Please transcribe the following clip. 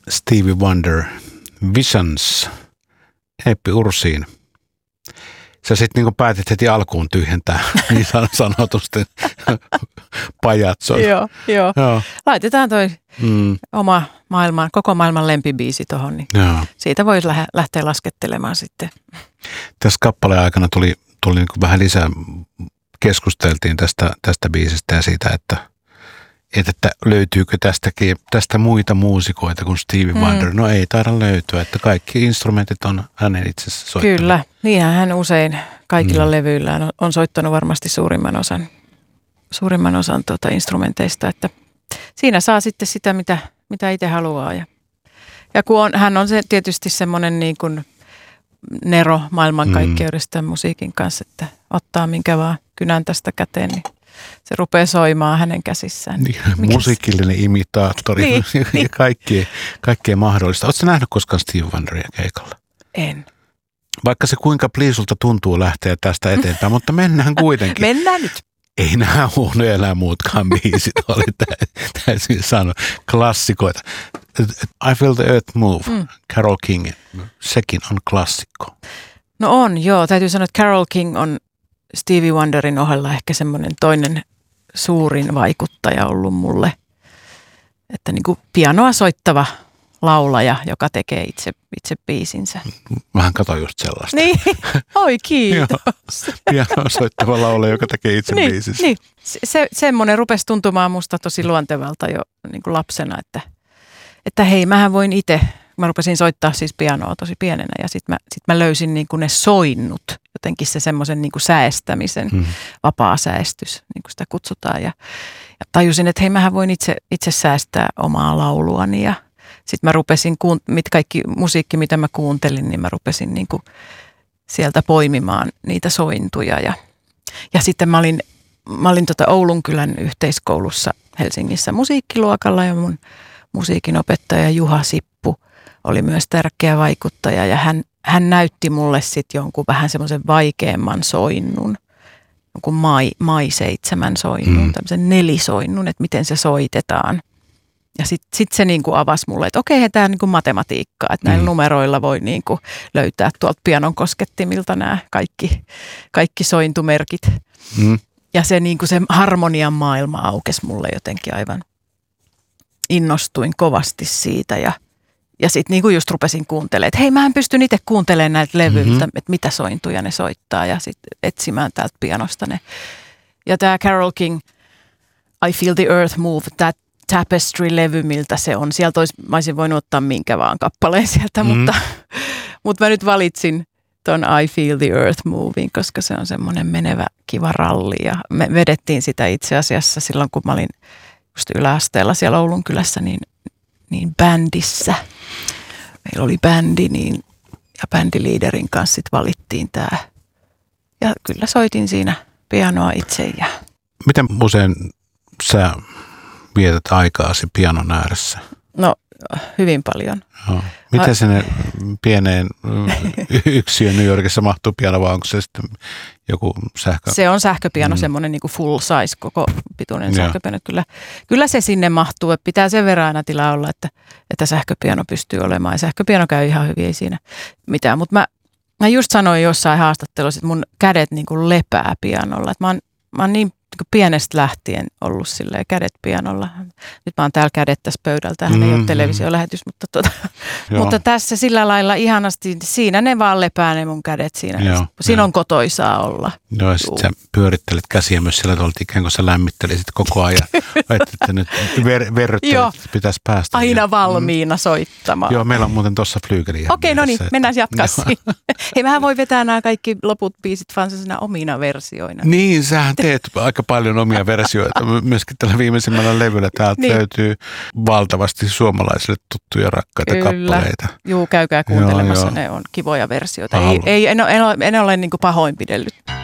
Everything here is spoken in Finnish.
Stevie Wonder, Visions, Eeppi Ursiin. Sä sitten niin päätit heti alkuun tyhjentää niin sanotusti pajatson. Joo. Laitetaan toi oma maailman, koko maailman lempibiisi tuohon, niin siitä voi lähteä laskettelemaan sitten. Tässä kappaleen aikana tuli niin kuin vähän lisää, keskusteltiin tästä biisistä ja siitä, että löytyykö tästä muita muusikoita kuin Stevie Wonder. No ei taida löytyä, että kaikki instrumentit on hänen itse soittanut. Kyllä, niinhän hän usein kaikilla levyillään on soittanut varmasti suurimman osan instrumenteista, että siinä saa sitten sitä, mitä itse haluaa. Ja kun hän on se tietysti semmoinen niin kuin nero maailmankaikkeudesta musiikin kanssa, että ottaa minkä vaan kynän tästä käteen, niin se rupeaa soimaan hänen käsissään. Niin, musiikillinen imitaattori ja kaikkea mahdollista. Oletko nähnyt koskaan Stevie Wonderia keikalla? En. Vaikka se kuinka pliisulta tuntuu lähteä tästä eteenpäin, mutta mennään kuitenkin. Mennään nyt. Ei nämä huonoja enää muutkaan biisit, oli täysin sanoa klassikoita. I Feel the Earth Move, Carole King, sekin on klassikko. No on, joo. Täytyy sanoa, että Carole King on Stevie Wonderin ohella ehkä semmoinen toinen suurin vaikuttaja ollut mulle. Että niin kuin pianoa soittava laulaja, joka tekee itse biisinsä. Vähän kato just sellaista. Niin, oi kiitos. Pianoa soittava laulaja, joka tekee itse biisinsä. Niin, semmoinen rupesi tuntumaan musta tosi luontevalta jo niin kuin lapsena, että hei, mähän voin itse. Mä rupesin soittaa siis pianoa tosi pienenä ja sit mä löysin niin kuin ne soinnut, jotenkin se semmoisen niin kuin säestämisen, vapaa säestys, niin kuin sitä kutsutaan. Ja tajusin, että hei, mähän voin itse säästää omaa lauluani ja sitten mä rupesin, kaikki musiikki, mitä mä kuuntelin, niin mä rupesin niin kuin sieltä poimimaan niitä sointuja. Ja sitten mä olin Oulunkylän yhteiskoulussa Helsingissä musiikkiluokalla ja mun musiikinopettaja Juha Sippu oli myös tärkeä vaikuttaja ja hän näytti mulle sitten jonkun vähän semmoisen vaikeamman soinnun, jonkun Mai 7 soinnun, tämmöisen nelisoinnun, että miten se soitetaan. Ja sit se niinku avasi mulle, että okei, tämä on niinku matematiikkaa, että näillä numeroilla voi niinku löytää tuolta pianon koskettimilta nämä kaikki sointumerkit. Ja se, niinku se harmonian maailma aukesi mulle jotenkin aivan. Innostuin kovasti siitä ja sitten niinku just rupesin kuuntelemaan, että hei, mähän pystyn itse kuuntelemaan näiltä levyiltä, että mitä sointuja ne soittaa ja sitten etsimään täältä pianosta ne. Ja tämä Carole King, I Feel the Earth Move, tämä Tapestry-levy, miltä se on. Sieltä mä olisin voinut ottaa minkä vaan kappaleen sieltä, mutta mä nyt valitsin ton I Feel the Earth Moving, koska se on semmoinen menevä kiva ralli ja me vedettiin sitä itse asiassa silloin, kun mä olin just yläasteella siellä Oulunkylässä, niin bändissä. Meillä oli bändi ja bändiliiderin kanssa sit valittiin tää. Ja kyllä soitin siinä pianoa itse. Miten usein sä vietät aikaasi pianon ääressä? No, hyvin paljon. Joo. Miten sinne pieneen yksiöön New Yorkissa mahtuu piano, vai onko se sitten joku sähkö? Se on sähköpiano, semmoinen niin kuin full size, koko pituinen sähköpiano. Kyllä se sinne mahtuu, että pitää sen verran aina tilaa olla, että sähköpiano pystyy olemaan. Ja sähköpiano käy ihan hyvin, ei siinä mitään. Mutta mä just sanoin jossain haastattelussa, että mun kädet niin kuin lepää pianolla. Että mä oon niin pienestä lähtien ollut silleen kädet pianolla. Nyt mä oon täällä kädet tässä pöydällä. Tämähän ei ole televisiolähetys, mutta tässä sillä lailla ihanasti, siinä ne vaan lepää ne mun kädet siinä. Siinä on kotoisaa olla. Joo, ja sitten sä pyörittelet käsiä myös sillä tavalla, ikään kuin sä lämmittelisit koko ajan. Että nyt verryttelet, että pitäisi päästä. Aina valmiina soittamaan. Joo, meillä on muuten tuossa flyykeli. Okei, no niin, mennään jatkaa siinä. Hei, mähän voi vetää nämä kaikki loput biisit vaan sellaisena omina versioina. Niin, sähän teet aika paljon omia versioita. Myöskin tällä viimeisimmällä levyllä täältä löytyy valtavasti suomalaisille tuttuja rakkaita kappaleita. Juu, käykää kuuntelemassa. Ne on kivoja versioita. En ole niin kuin pahoinpidellyt.